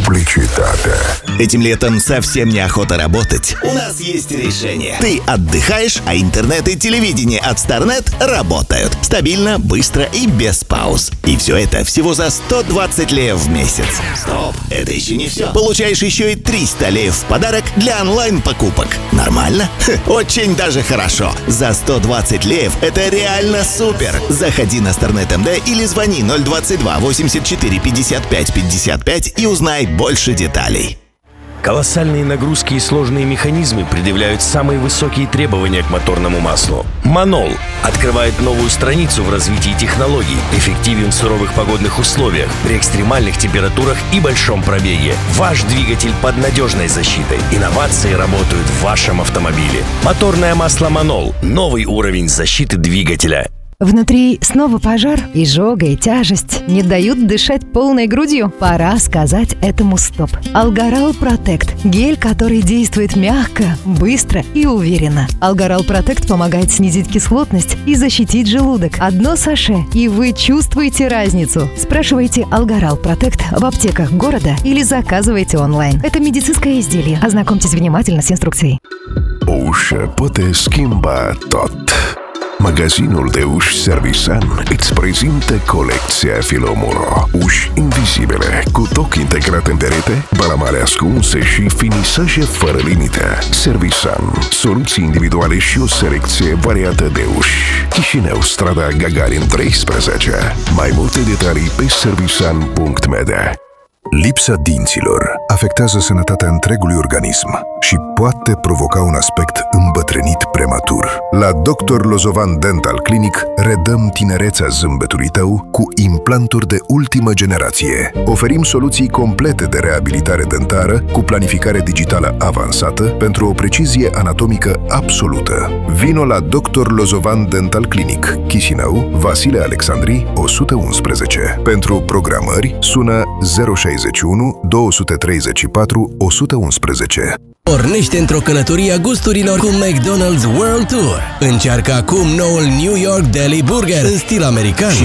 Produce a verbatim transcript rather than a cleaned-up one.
Publicitate. Этим летом совсем неохота работать. У нас есть решение. Ты отдыхаешь, а интернет и телевидение от Старнет работают. Стабильно, быстро и без пауз. И все это всего за сто двадцать леев в месяц. Стоп, это еще не все. Получаешь еще и триста леев в подарок для онлайн-покупок. Нормально? Ха, очень даже хорошо. За сто двадцать леев это реально супер. Заходи на Старнет точка эм дэ или звони ноль двадцать два восемьдесят четыре пятьдесят пять пятьдесят пять и узнай больше деталей. Колоссальные нагрузки и сложные механизмы предъявляют самые высокие требования к моторному маслу. Манол открывает новую страницу в развитии технологий, эффективен в суровых погодных условиях, при экстремальных температурах и большом пробеге. Ваш двигатель под надежной защитой. Инновации работают в вашем автомобиле. Моторное масло Манол. Новый уровень защиты двигателя. Внутри снова пожар, изжога и тяжесть не дают дышать полной грудью. Пора сказать этому стоп. Алгарал Протект – гель, который действует мягко, быстро и уверенно. Алгарал Протект помогает снизить кислотность и защитить желудок. Одно саше, и вы чувствуете разницу. Спрашивайте Алгарал Протект в аптеках города или заказывайте онлайн. Это медицинское изделие. Ознакомьтесь внимательно с инструкцией. Uș poate schimba tot. Magazinul de uși Servisan îți prezintă colecția Filomuro. Uși invizibile, cu toc integrat în perete, balamale ascunse și finisaje fără limită. Servisan, soluții individuale și o selecție variată de uși. Chișinău, strada Gagarin treisprezece. Mai multe detalii pe servisan punct m d. Lipsa dinților afectează sănătatea întregului organism și poate provoca un aspect îmbătrânit prematur. La doctor Lozovan Dental Clinic redăm tinerețea zâmbetului tău cu implanturi de ultimă generație. Oferim soluții complete de reabilitare dentară cu planificare digitală avansată pentru o precizie anatomică absolută. Vino la doctor Lozovan Dental Clinic, Chișinău, Vasile Alexandri, o sută unsprezece. Pentru programări, sună zero șase unu doi trei patru o sută unsprezece. Pornește într-o călătorie a gusturilor cu McDonald's World Tour. Încearcă acum noul New York Deli Burger în stil american.